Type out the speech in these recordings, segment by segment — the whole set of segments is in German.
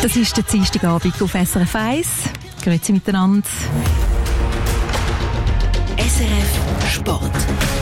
Das ist der Dienstagabend auf SRF 1. Grüezi miteinander. SRF Sport.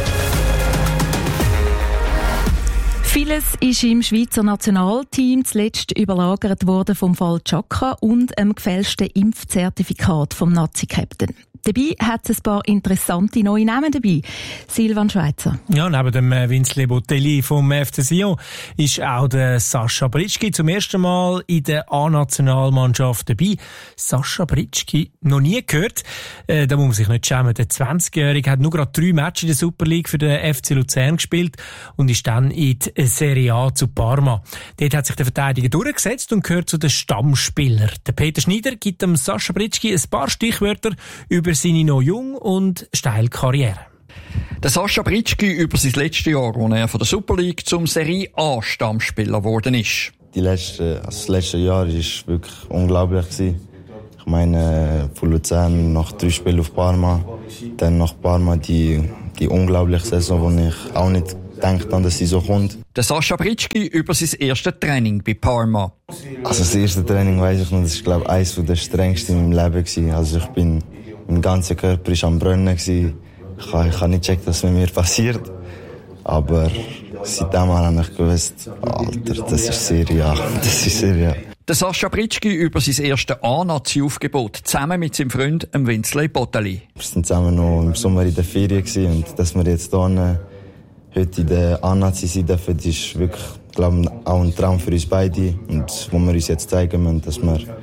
Vieles ist im Schweizer Nationalteam zuletzt überlagert worden vom Fall Xhaka und einem gefälschten Impfzertifikat vom Nazi-Captain. Dabei hat es ein paar interessante neue Namen dabei. Silvan Schweizer. Ja, neben dem Vince Botelli vom FC Sion ist auch der Sascha Britschgi zum ersten Mal in der A-Nationalmannschaft dabei. Sascha Britschgi, noch nie gehört. Da muss man sich nicht schämen. Der 20-Jährige hat nur gerade 3 Matches in der Super League für den FC Luzern gespielt und ist dann in die Serie A zu Parma. Dort hat sich der Verteidiger durchgesetzt und gehört zu den Stammspielern. Der Peter Schneider gibt dem Sascha Britschgi ein paar Stichwörter über seine noch jung und steile Karriere. Der Sascha Britschgi über sein letztes Jahr, als er von der Super League zum Serie A Stammspieler geworden ist. Das letzte Jahr war wirklich unglaublich. Ich meine, von Luzern nach 3 Spielen auf Parma, dann nach Parma die unglaubliche Saison, wo ich auch nicht gedacht habe, dass sie so kommt. Der Sascha Britschgi über sein erstes Training bei Parma. Also das erste Training weiss ich noch, das war, glaube ich, eines der strengsten in meinem Leben gewesen. Also mein ganzer Körper war am Brennen gewesen. Ich habe nicht gecheckt, was mit mir passiert. Aber seitdem habe ich gewusst, Alter, das ist Serie A. Das ist Serie A. Der Sascha Britschgi über sein erstes A-Nazi-Aufgebot, zusammen mit seinem Freund Vince Botelli. Wir waren zusammen noch im Sommer in der Ferien gewesen, und dass wir jetzt hier heute in der A-Nazi sein dürfen, ist wirklich, glaube ich, auch ein Traum für uns beide. Und wo wir uns jetzt zeigen müssen, dass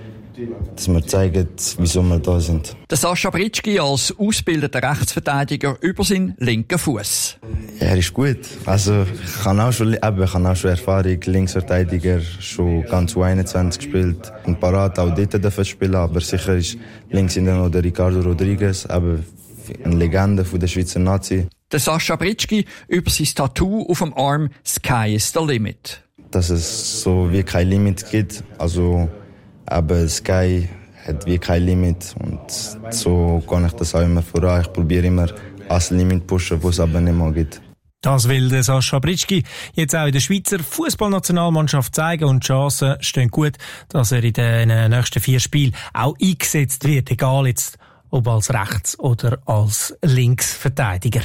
wir zeigen, wieso wir da sind. Der Sascha Britschgi als ausgebildeter Rechtsverteidiger über seinen linken Fuß. Er ist gut. Also, ich habe auch schon Erfahrung, Linksverteidiger, schon ganz U21 gespielt. Und parat auch dort dürfen spielen, aber sicher ist links hinten noch der Ricardo Rodriguez, aber eine Legende von der Schweizer Nazi. Der Sascha Britschgi über sein Tattoo auf dem Arm «Sky is the limit». Dass es so wie kein Limit gibt, also aber Sky hat wie kein Limit und so kann ich das auch immer voran. Ich probiere immer als Limit pushen, wo es aber nicht mal gibt. Das will der Sascha Britschgi jetzt auch in der Schweizer Fußballnationalmannschaft zeigen und die Chancen stehen gut, dass er in den nächsten 4 Spielen auch eingesetzt wird, egal jetzt ob als Rechts- oder als Linksverteidiger.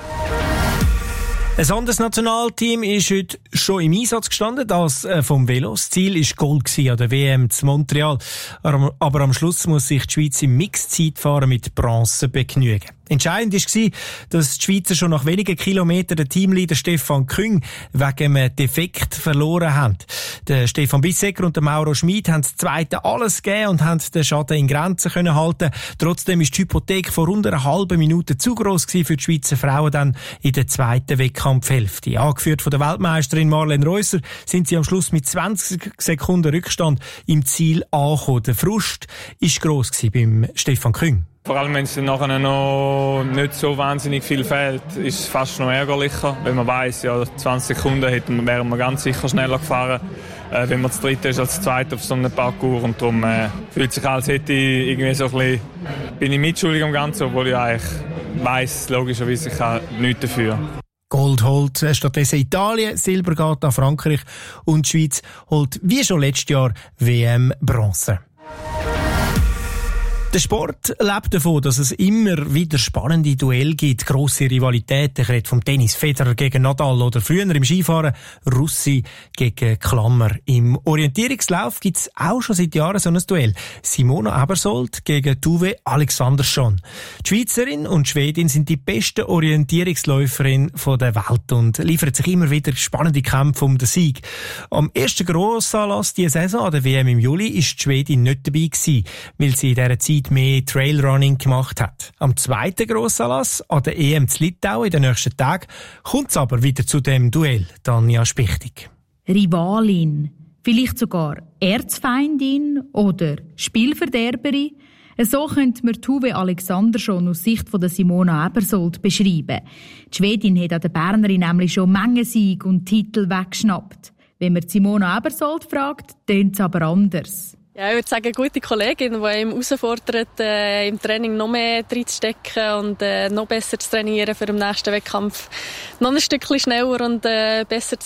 Ein anderes Nationalteam ist heute schon im Einsatz gestanden, das vom Velo. Das Ziel war Gold an der WM zu Montreal. Aber am Schluss muss sich die Schweiz im Mixed-Zeitfahren mit Bronze begnügen. Entscheidend war, dass die Schweizer schon nach wenigen Kilometern den Teamleader Stefan Küng wegen einem Defekt verloren haben. Der Stefan Bissecker und der Mauro Schmid haben das Zweite alles gegeben und haben den Schaden in Grenzen halten. Trotzdem ist die Hypothek vor rund einer halben Minute zu gross gewesen für die Schweizer Frauen dann in der zweiten Wettkampfhälfte. Angeführt von der Weltmeisterin Marlene Reusser sind sie am Schluss mit 20 Sekunden Rückstand im Ziel angekommen. Der Frust war gross gewesen beim Stefan Küng. Vor allem, wenn es dann nachher noch nicht so wahnsinnig viel fehlt, ist es fast noch ärgerlicher. Wenn man weiss, ja, 20 Sekunden wären wir ganz sicher schneller gefahren, wenn man das Dritte ist als das Zweite auf so einem Parcours. Und darum fühlt sich als hätte ich irgendwie so ein bisschen, bin ich mitschuldig am Ganzen, obwohl ich eigentlich weiss, logischerweise, ich kann nichts dafür. Gold holt stattdessen Italien, Silber geht an Frankreich und die Schweiz holt wie schon letztes Jahr WM Bronze. Der Sport lebt davon, dass es immer wieder spannende Duelle gibt, grosse Rivalitäten. Ich rede vom Tennis, Federer gegen Nadal oder früher im Skifahren Russi gegen Klammer. Im Orientierungslauf gibt es auch schon seit Jahren so ein Duell. Simona Ebersold gegen Tuve Alexandersson. Die Schweizerin und die Schwedin sind die besten Orientierungsläuferinnen der Welt und liefern sich immer wieder spannende Kämpfe um den Sieg. Am ersten Grossanlass dieser Saison an der WM im Juli ist die Schwedin nicht dabei gewesen, weil sie in dieser Zeit mehr Trailrunning gemacht hat. Am zweiten Grossanlass an der EM zu Litauen in den nächsten Tagen kommt es aber wieder zu dem Duell. Tanja Spichtig. Rivalin, vielleicht sogar Erzfeindin oder Spielverderberin. So könnte man Tuve Alexandersson aus Sicht von der Simona Ebersold beschreiben. Die Schwedin hat an der Bernerin nämlich schon Menge Sieg und Titel weggeschnappt. Wenn man Simona Ebersold fragt, tönt es aber anders. Ja, ich würde sagen, eine gute Kollegin, die einem herausfordert, im Training noch mehr reinzustecken und noch besser zu trainieren für den nächsten Wettkampf. Noch ein Stückchen schneller und besser zu sein.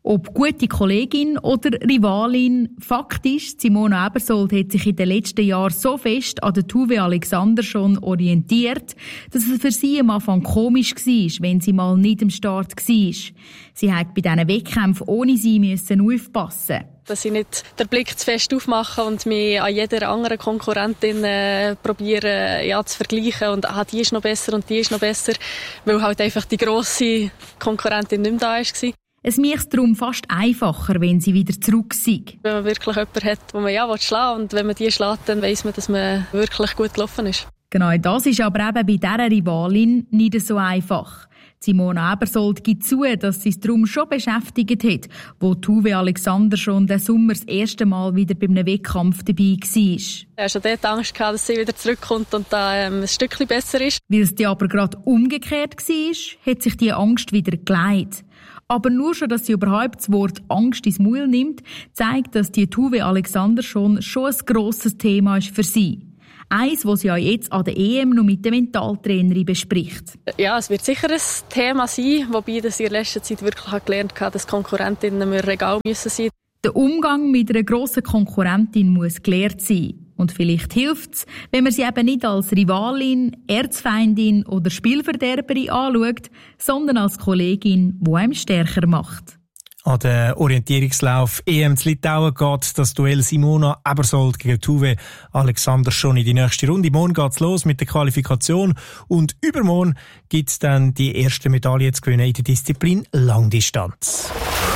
Ob gute Kollegin oder Rivalin, Fakt ist, Simona Ebersold hat sich in den letzten Jahren so fest an der Tove Alexander schon orientiert, dass es für sie am Anfang komisch war, wenn sie mal nicht am Start war. Sie hat bei diesen Wettkämpfen ohne sie aufpassen. Dass ich nicht den Blick zu fest aufmache und mich an jeder anderen Konkurrentin probiere zu vergleichen und die ist noch besser und die ist noch besser, weil halt einfach die grosse Konkurrentin nicht mehr da war. Es macht es darum fast einfacher, wenn sie wieder zurück sind. Wenn man wirklich jemanden hat, den man schlagen will, und wenn man die schlägt, dann weiss man, dass man wirklich gut gelaufen ist. Genau, das ist aber eben bei dieser Rivalin nicht so einfach. Simona Ebersold gibt zu, dass sie es darum schon beschäftigt hat, wo Tove Alexander schon den Sommer das erste Mal wieder bei einem Wettkampf dabei war. Ich hatte schon dort Angst gehabt, dass sie wieder zurückkommt und da ein Stückchen besser ist. Weil es aber gerade umgekehrt war, hat sich die Angst wieder gelegt. Aber nur schon, dass sie überhaupt das Wort Angst ins Maul nimmt, zeigt, dass die Tove Alexander schon ein grosses Thema ist für sie. Eins, das sie ja jetzt an der EM noch mit der Mentaltrainerin bespricht. Ja, es wird sicher ein Thema sein, wobei ich in letzter Zeit wirklich gelernt habe, dass Konkurrentinnen mir egal müssen sein. Der Umgang mit einer grossen Konkurrentin muss gelehrt sein. Und vielleicht hilft es, wenn man sie eben nicht als Rivalin, Erzfeindin oder Spielverderberin anschaut, sondern als Kollegin, die einem stärker macht. An den Orientierungslauf EM zu Litauen geht das Duell Simona Ebersold gegen Tove Alexander schon in die nächste Runde. Morgen geht's los mit der Qualifikation und übermorgen gibt's dann die erste Medaille zu gewinnen in der Disziplin Langdistanz.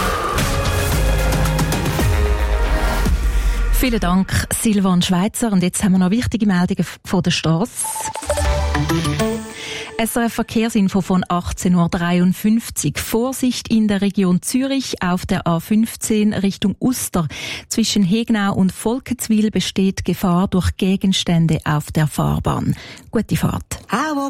Vielen Dank, Silvan Schweizer. Und jetzt haben wir noch wichtige Meldungen von der Strasse. SRF Verkehrsinfo von 18.53 Uhr. Vorsicht in der Region Zürich auf der A15 Richtung Uster. Zwischen Hegnau und Volkenswil besteht Gefahr durch Gegenstände auf der Fahrbahn. Gute Fahrt.